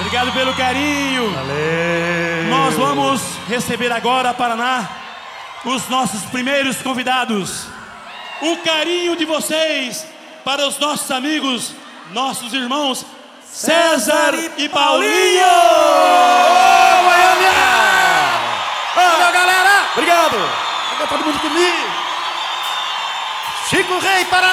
Obrigado pelo carinho. Valeu. Nós vamos receber agora, Paraná, os nossos primeiros convidados. O carinho de vocês para os nossos amigos, nossos irmãos César e Paulinho! Ô, Goiânia! Valeu, galera! Obrigado! Fica todo mundo comigo! Chico Rei, Paraná!